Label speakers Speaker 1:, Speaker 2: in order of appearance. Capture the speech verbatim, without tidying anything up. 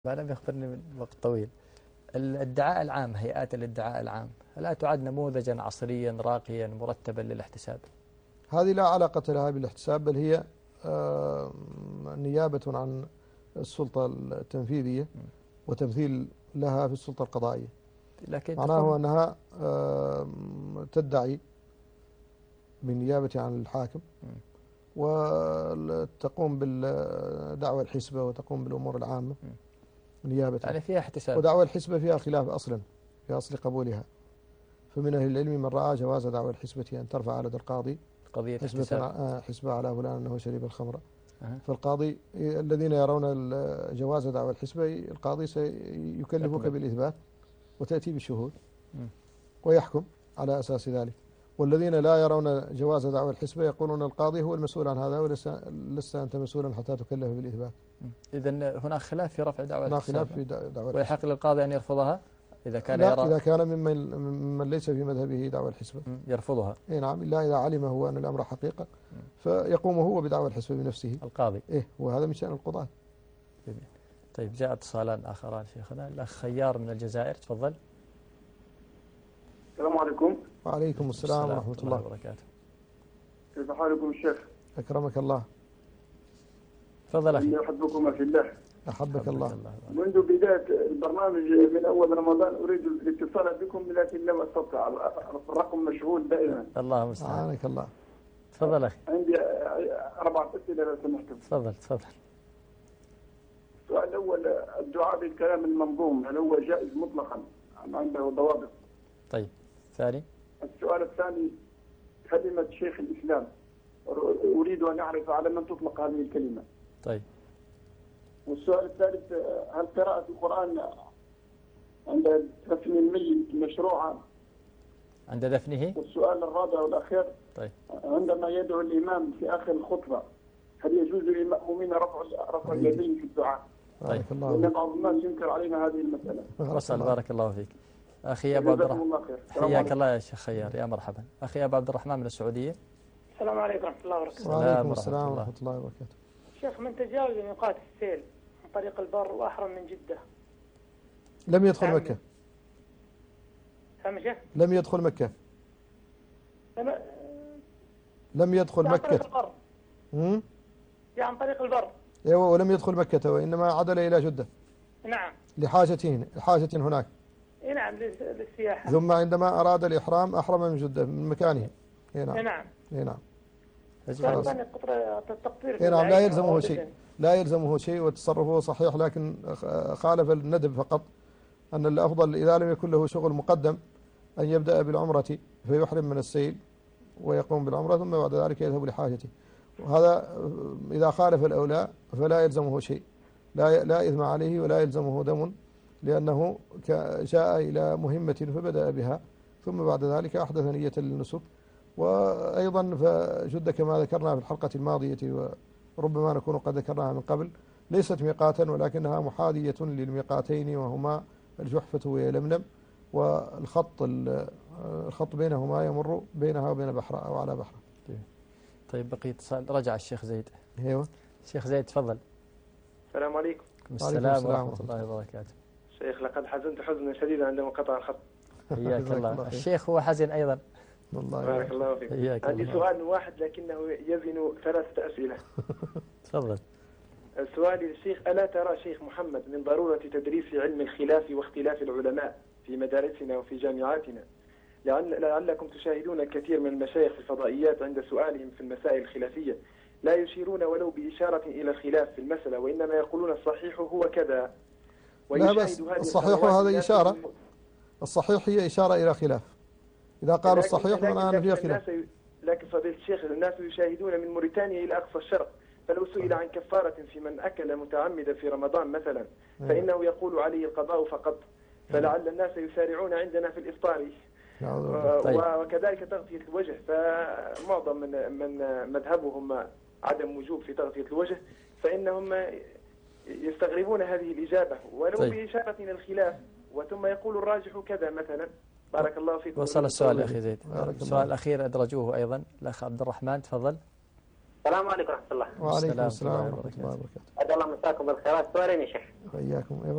Speaker 1: ما لم يخبرني من وقت طويل. الادعاء العام، هيئات الادعاء العام، ألا تعد نموذجا عصريا راقيا مرتبا للاحتساب؟
Speaker 2: هذه لا علاقة لها بالاحتساب، بل هي نيابة عن السلطة التنفيذية وتمثيل لها في السلطة القضائية.
Speaker 1: لكن
Speaker 2: معناه أنها تدعي بالنيابة عن الحاكم وتقوم بالدعوة الحسبة وتقوم بالأمور العامة نيابة،
Speaker 1: يعني فيها احتساب.
Speaker 2: ودعوة الحسبة فيها خلاف أصلا في أصل قبولها، فمن أهل العلم من رأى جواز دعوة الحسبة أن ترفع على القاضي
Speaker 1: قضية
Speaker 2: حسبة
Speaker 1: احتساب
Speaker 2: حسبة على فلان أنه شرب الخمر.
Speaker 1: أه.
Speaker 2: فالقاضي الذين يرون جواز دعوة الحسبة القاضي سيكلفك بالإثبات وتأتي بالشهود ويحكم على أساس ذلك، والذين لا يرون جواز دعوة الحسبة يقولون القاضي هو المسؤول عن هذا ولست لست أنت مسؤولا حتى تكلف بالإثبات.
Speaker 1: إذن هناك خلاف في رفع دعوة
Speaker 2: هناك
Speaker 1: الحساب.
Speaker 2: خلاف في دعوة
Speaker 1: ويحق للقاضي أن يرفضها إذا كان
Speaker 2: لا
Speaker 1: يرى
Speaker 2: إذا كان ممن ممن ليس في مذهبه دعوة الحسبة
Speaker 1: يرفضها.
Speaker 2: إيه نعم، إلا إذا علم هو أن الأمر حقيقة فيقوم هو بدعوة الحسبة بنفسه
Speaker 1: القاضي.
Speaker 2: إيه، وهذا من شأن القضاة.
Speaker 1: طيب جاء اتصالان آخران شيخنا. الأخ خيار من الجزائر، تفضل.
Speaker 3: السلام عليكم.
Speaker 2: وعليكم السلام ورحمة الله
Speaker 1: وبركاته.
Speaker 3: كيف حالكم الشيخ؟
Speaker 2: أكرمك الله.
Speaker 1: تفضل أخي.
Speaker 3: إني أحبكم في الله.
Speaker 2: أحبك الله.
Speaker 3: منذ بداية البرنامج من أول رمضان أريد الاتصال بكم لكن لم أستطع، الرقم مشغول دائما.
Speaker 1: الله المستعان.
Speaker 2: أعانك الله.
Speaker 1: تفضل أخي.
Speaker 3: عندي أربعة أسئلة لو سمحتم.
Speaker 1: تفضل تفضل.
Speaker 3: السؤال الأول، الدعاء بالكلام المنظوم هل هو جائز مطلقا أم عنده ضوابط؟
Speaker 1: طيب. ثاني.
Speaker 3: السؤال الثاني، كلمة شيخ الإسلام أريد أن أعرف على من تطلق هذه الكلمة.
Speaker 1: طيب.
Speaker 3: والسؤال الثالث، هل قراءة القرآن عند دفن الميت مشروعة؟
Speaker 1: عند دفنه.
Speaker 3: والسؤال الرابع والأخير،
Speaker 1: طيب.
Speaker 3: عندما يدعو الإمام في آخر الخطبة هل يجوز للمأمومين رفع رفع اليدين في الدعاء؟
Speaker 1: طيب.
Speaker 3: لأن بعض الناس ينكر علينا هذه المسألة.
Speaker 1: وصل. بارك الله فيك. أخي أبو عبد الرحمن. حياك الله يا شيخ خيار، يا مرحبا. أخي أبو عبد الرحمن من السعودية.
Speaker 4: السلام عليكم ورحمة الله وبركاته.
Speaker 2: وعليكم السلام ورحمة الله وبركاته.
Speaker 4: شيخ، من تجاوز ميقات السيل عن طريق البر وأحرم من جدة
Speaker 2: لم يدخل مكة.
Speaker 4: فهم شيخ؟
Speaker 2: لم يدخل مكة.
Speaker 4: لم,
Speaker 2: لم يدخل
Speaker 4: عن
Speaker 2: مكة.
Speaker 4: طريق البر.
Speaker 2: امم
Speaker 4: عن طريق البر.
Speaker 2: ايوه، ولم يدخل مكة وإنما عدل إلى جدة.
Speaker 4: نعم.
Speaker 2: لحاجته حاجة هناك.
Speaker 4: اي نعم، للسياحة.
Speaker 2: ثم عندما أراد الإحرام أحرم من جدة من مكانه. اي نعم.
Speaker 4: اي نعم.
Speaker 2: اي نعم.
Speaker 4: التقطير.
Speaker 2: اي نعم، لا يلزمه شيء. لا يلزمه شيء وتصرفه صحيح، لكن خالف الندب فقط. أن الأفضل إذا لم يكن له شغل مقدم أن يبدأ بالعمرة فيحرم من السيل ويقوم بالعمرة ثم بعد ذلك يذهب لحاجته. وهذا إذا خالف الأولى فلا يلزمه شيء، لا لا إثم عليه ولا يلزمه دم، لأنه جاء إلى مهمة فبدأ بها ثم بعد ذلك أحدث نية للنسك. وأيضا فجدة كما ذكرنا في الحلقة الماضية وربما نكون قد ذكرناها من قبل ليست ميقاتا ولكنها محاذية للميقاتين وهما الجحفة ويلملم، والخط الخط بينهما يمر بينها وبين بحر أو على بحر.
Speaker 1: طيب بقي اتصال. رجع الشيخ زيد.
Speaker 2: ايوه.
Speaker 1: الشيخ زيد تفضل.
Speaker 3: السلام عليكم.
Speaker 1: السلام ورحمة الله وبركاته.
Speaker 3: شيخ، لقد حزنت حزنا شديدا عندما قطع الخط.
Speaker 1: حياك الله. الشيخ هو حزن أيضا.
Speaker 2: والله
Speaker 3: بارك الله فيك. عندي سؤال واحد لكنه يزن ثلاثة أسئلة.
Speaker 1: تفضل.
Speaker 3: السؤال للشيخ، ألا ترى شيخ محمد من ضرورة تدريس علم الخلاف واختلاف العلماء في مدارسنا وفي جامعاتنا، لعل لعلكم تشاهدون الكثير من المشايخ في الفضائيات عند سؤالهم في المسائل الخلافية لا يشيرون ولو بإشارة إلى الخلاف في المسألة، وإنما يقولون الصحيح هو كذا.
Speaker 2: لا بس الصحيح هذا إشارة، الصحيح هي إشارة إلى خلاف. إذا قالوا الصحيح معناه أن فيه خلاف.
Speaker 3: لكن فضيلة الشيخ، الناس يشاهدون من موريتانيا إلى أقصى الشرق، فلو سئل عن كفارة في من أكل متعمدا في رمضان مثلا فإنه يقول عليه القضاء فقط، فلعل الناس يسارعون عندنا في الإفطار. وكذلك تغطية الوجه، فمعظم من من مذهبهم عدم وجوب في تغطية الوجه، فإنهم يستغربون هذه الإجابة ولو طيب. بإشارة إلى الخلاف، وثم يقول الراجح كذا مثلا. بارك الله فيك.
Speaker 1: وصل السؤال يا أخي زيد. السؤال الأخير أدرجوه أيضا الأخ عبد الرحمن تفضل.
Speaker 5: السلام عليكم ورحمة الله.
Speaker 2: وعليكم السلام ورحمة الله وبركاته.
Speaker 5: أدعو الله مساكم بالخيرات. سؤالين يا شيخ.
Speaker 2: وإياكم.